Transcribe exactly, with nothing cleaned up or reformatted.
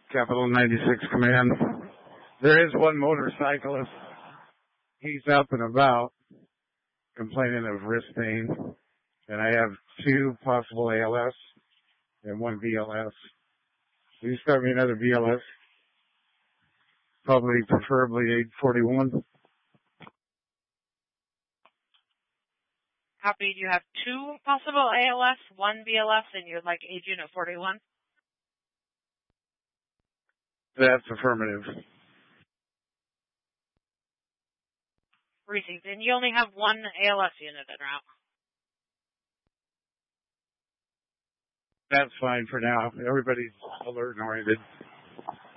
Capital ninety-six Command. There is one motorcyclist. He's up and about, complaining of wrist pain. And I have two possible A L S and one V L S. Will you start me another V L S? Probably, preferably eight forty-one. Copy. You have two possible A L S, one V L S, and you'd like age unit forty-one? That's affirmative. Received. And you only have one A L S unit en route. That's fine for now. Everybody's alert and oriented.